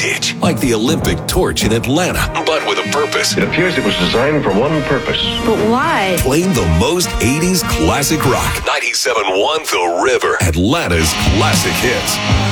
vintage, like the Olympic torch in Atlanta, but with a purpose. It appears it was designed for one purpose. But why? Playing the most 80s classic rock. 97.1 The River, Atlanta's classic hits.